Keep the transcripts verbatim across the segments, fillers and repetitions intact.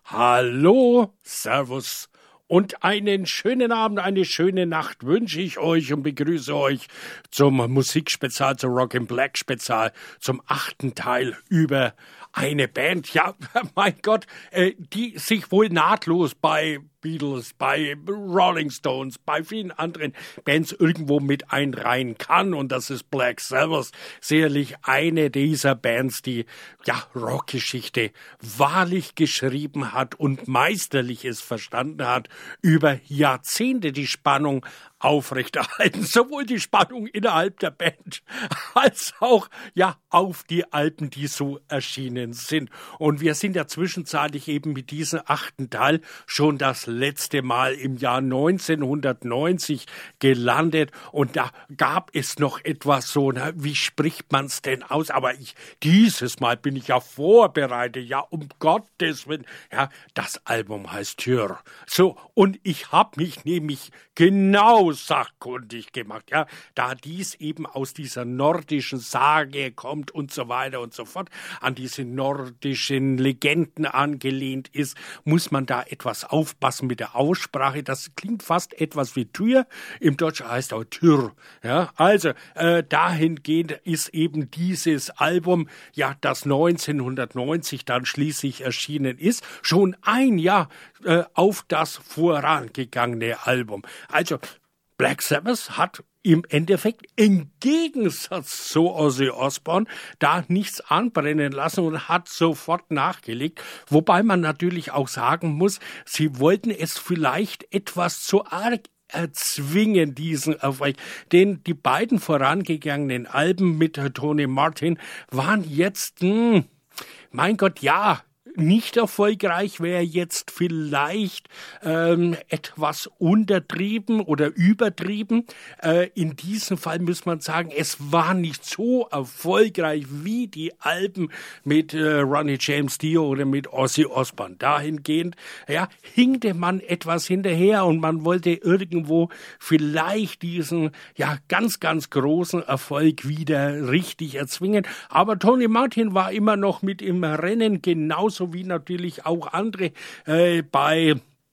Hallo, Servus und einen schönen Abend, eine schöne Nacht wünsche ich euch und begrüße euch zum Musikspezial, zum Rock and Black Spezial, zum achten Teil über eine Band, ja, mein Gott, äh, die sich wohl nahtlos bei Beatles, bei Rolling Stones, bei vielen anderen Bands irgendwo mit einreihen kann, und das ist Black Sabbath, sicherlich eine dieser Bands, die ja Rockgeschichte wahrlich geschrieben hat und Meisterliches verstanden hat, über Jahrzehnte die Spannung aufrechterhalten, sowohl die Spannung innerhalb der Band als auch ja auf die Alben, die so erschienen sind. Und wir sind ja zwischenzeitlich eben mit diesem achten Teil schon das letzte Mal im Jahr neunzehnhundertneunzig gelandet, und da gab es noch etwas so, na, wie spricht man's denn aus? Aber ich, dieses Mal bin ich ja vorbereitet, ja, um Gottes Willen. Ja, das Album heißt Tür. So, und ich habe mich nämlich genau sachkundig gemacht, ja, da dies eben aus dieser nordischen Sage kommt und so weiter und so fort, an diese nordischen Legenden angelehnt ist, muss man da etwas aufpassen mit der Aussprache. Das klingt fast etwas wie Tür, im Deutschen heißt auch Tür, ja, also äh, dahingehend ist eben dieses Album, ja, das neunzehnhundertneunzig dann schließlich erschienen ist, schon ein Jahr äh, auf das vorangegangene Album. Also Black Sabbath hat im Endeffekt im Gegensatz zu Ozzy Osbourne da nichts anbrennen lassen und hat sofort nachgelegt. Wobei man natürlich auch sagen muss, sie wollten es vielleicht etwas zu arg erzwingen, diesen Erfolg. Denn die beiden vorangegangenen Alben mit Tony Martin waren jetzt, hm, mein Gott, ja, nicht erfolgreich, wäre jetzt vielleicht ähm, etwas untertrieben oder übertrieben. Äh, in diesem Fall muss man sagen, es war nicht so erfolgreich wie die Alben mit äh, Ronnie James Dio oder mit Ozzy Osbourne. Dahingehend, ja, hinkte man etwas hinterher und man wollte irgendwo vielleicht diesen, ja, ganz, ganz großen Erfolg wieder richtig erzwingen. Aber Tony Martin war immer noch mit im Rennen, genauso wie natürlich auch andere äh, bei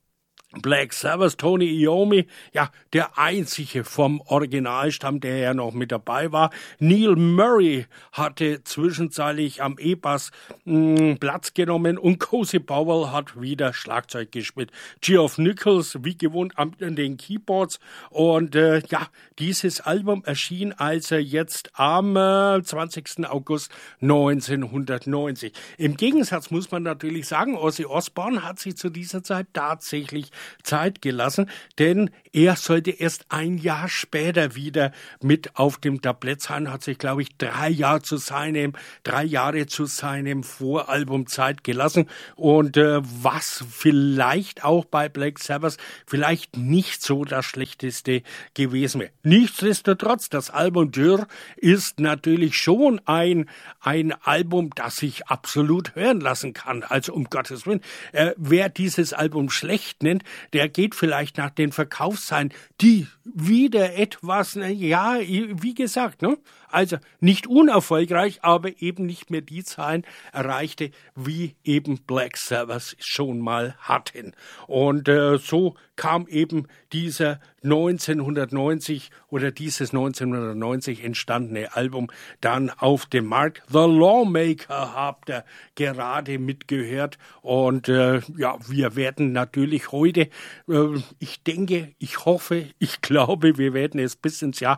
Black Sabbath. Tony Iommi, ja, der einzige vom Originalstamm, der ja noch mit dabei war. Neil Murray hatte zwischenzeitlich am E-Bass mh, Platz genommen und Cozy Powell hat wieder Schlagzeug gespielt. Geoff Nichols, wie gewohnt, an den Keyboards. Und äh, ja, dieses Album erschien also jetzt am äh, zwanzigsten August neunzehnhundertneunzig. Im Gegensatz muss man natürlich sagen, Ozzy Osbourne hat sich zu dieser Zeit tatsächlich Zeit gelassen, denn er sollte erst ein Jahr später wieder mit auf dem Tablett sein, hat sich, glaube ich, drei Jahre zu seinem, drei Jahre zu seinem Voralbum Zeit gelassen, und äh, was vielleicht auch bei Black Sabbath vielleicht nicht so das Schlechteste gewesen wäre. Nichtsdestotrotz, das Album Tür ist natürlich schon ein, ein Album, das sich absolut hören lassen kann, also um Gottes Willen. Äh, wer dieses Album schlecht nennt, der geht vielleicht nach den Verkaufszahlen, die wieder etwas, ja, wie gesagt, ne? Also nicht unerfolgreich, aber eben nicht mehr die Zahlen erreichte, wie eben Black Sabbath schon mal hatten. Und äh, so kam eben dieser neunzehnhundertneunzig oder dieses neunzehnhundertneunzig entstandene Album dann auf dem Markt. The Lawmaker habt ihr gerade mitgehört, und äh, ja, wir werden natürlich heute, äh, ich denke, ich hoffe, ich glaube, wir werden es bis ins Jahr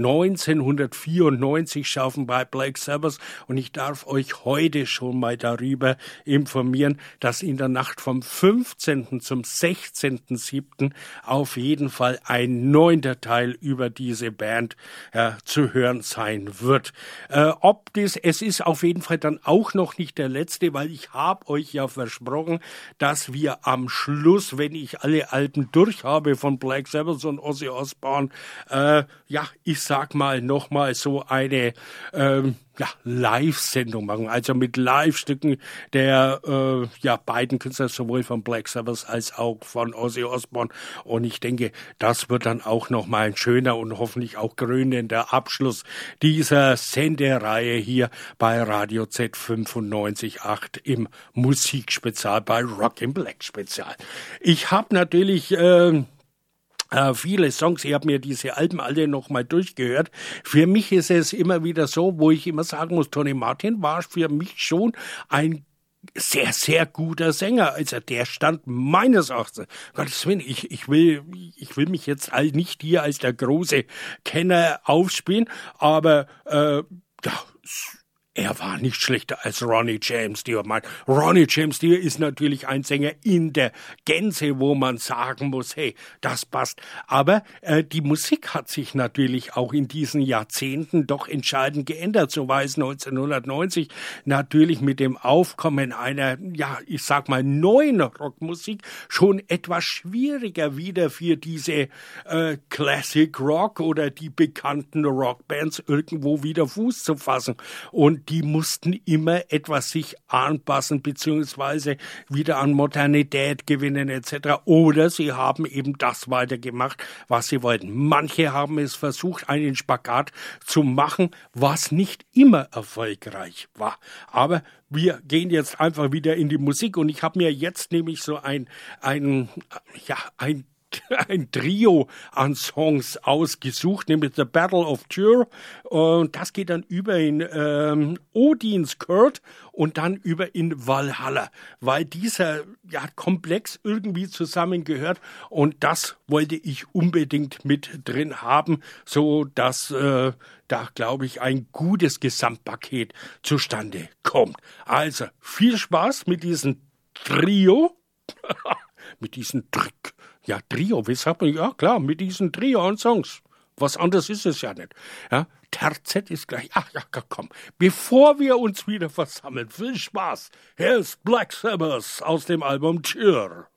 neunzehnhundertvierundneunzig schaffen bei Black Sabbath, und ich darf euch heute schon mal darüber informieren, dass in der Nacht vom fünfzehnten zum sechzehnten siebten auf jeden Fall ein neunter Teil über diese Band äh, zu hören sein wird. Äh, ob das, es ist auf jeden Fall dann auch noch nicht der letzte, weil ich habe euch ja versprochen, dass wir am Schluss, wenn ich alle Alben durch habe von Black Sabbath und Ozzy Osbourne, äh, ja, ich sag mal nochmal so eine, ähm, ja, Live-Sendung machen, also mit Live-Stücken der äh, ja, beiden Künstler, sowohl von Black Sabbath als auch von Ozzy Osbourne. Und ich denke, das wird dann auch nochmal ein schöner und hoffentlich auch krönender Abschluss dieser Sendereihe hier bei Radio Z fünfundneunzig Komma acht im Musikspezial, bei Rockin' Black Spezial. Ich habe natürlich äh, Äh, viele Songs, ich habe mir diese Alben alle nochmal durchgehört. Für mich ist es immer wieder so, wo ich immer sagen muss, Tony Martin war für mich schon ein sehr, sehr guter Sänger. Also der stand meines Erachtens, Gottes Willen, ich, ich will, ich will mich jetzt all nicht hier als der große Kenner aufspielen, aber äh, ja, er war nicht schlechter als Ronnie James Dio. Ronnie James Dio ist natürlich ein Sänger in der Gänze, wo man sagen muss, hey, das passt. Aber äh, die Musik hat sich natürlich auch in diesen Jahrzehnten doch entscheidend geändert. So war es neunzehnhundertneunzig natürlich mit dem Aufkommen einer, ja, ich sag mal, neuen Rockmusik schon etwas schwieriger wieder für diese äh, Classic Rock oder die bekannten Rockbands irgendwo wieder Fuß zu fassen. Und die mussten immer etwas sich anpassen beziehungsweise wieder an Modernität gewinnen et cetera. Oder sie haben eben das weitergemacht, was sie wollten. Manche haben es versucht, einen Spagat zu machen, was nicht immer erfolgreich war. Aber wir gehen jetzt einfach wieder in die Musik und ich habe mir jetzt nämlich so ein, ein, ja, ein ein Trio an Songs ausgesucht, nämlich The Battle of Tyr, und das geht dann über in ähm, Odins Kurt und dann über in Valhalla, weil dieser ja, Komplex irgendwie zusammengehört und das wollte ich unbedingt mit drin haben, so dass äh, da, glaube ich, ein gutes Gesamtpaket zustande kommt. Also, viel Spaß mit diesem Trio, mit diesem Trick. Ja, Trio, wie sagt man? Ja, klar, mit diesen Trio an Songs. Was anderes ist es ja nicht. Ja, Terzett ist gleich. Ach ja, komm. Bevor wir uns wieder versammeln, viel Spaß. Hier ist Black Sabbath aus dem Album Tyr.